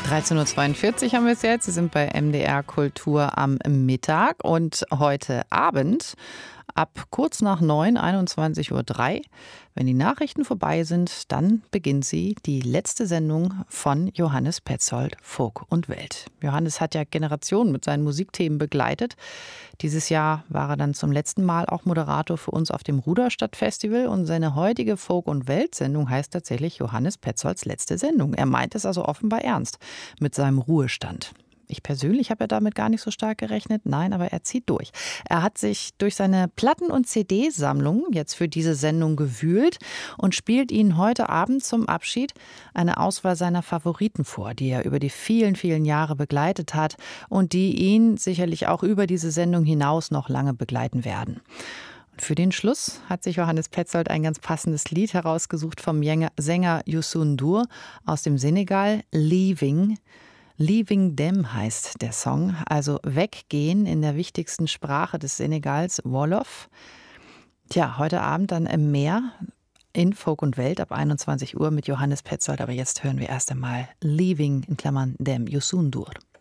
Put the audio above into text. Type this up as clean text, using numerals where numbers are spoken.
13:42 Uhr haben wir es jetzt. Sie sind bei MDR Kultur am Mittag und heute Abend ab kurz nach 9, 21:03 Uhr, wenn die Nachrichten vorbei sind, dann beginnt sie, die letzte Sendung von Johannes Petzold, Folk und Welt. Johannes hat ja Generationen mit seinen Musikthemen begleitet. Dieses Jahr war er dann zum letzten Mal auch Moderator für uns auf dem Ruderstadt-Festival und seine heutige Folk- und Welt-Sendung heißt tatsächlich Johannes Petzolds letzte Sendung. Er meint es also offenbar ernst mit seinem Ruhestand. Ich persönlich habe ja damit gar nicht so stark gerechnet. Nein, aber er zieht durch. Er hat sich durch seine Platten- und CD-Sammlung jetzt für diese Sendung gewühlt und spielt Ihnen heute Abend zum Abschied eine Auswahl seiner Favoriten vor, die er über die vielen, vielen Jahre begleitet hat und die ihn sicherlich auch über diese Sendung hinaus noch lange begleiten werden. Und für den Schluss hat sich Johannes Petzold ein ganz passendes Lied herausgesucht vom Sänger Youssou N'Dour aus dem Senegal, Leaving. Leaving Them heißt der Song, also weggehen in der wichtigsten Sprache des Senegals, Wolof. Tja, heute Abend dann im Meer in Folk und Welt ab 21 Uhr mit Johannes Petzold. Aber jetzt hören wir erst einmal Leaving in Klammern Them, Youssou N'Dour.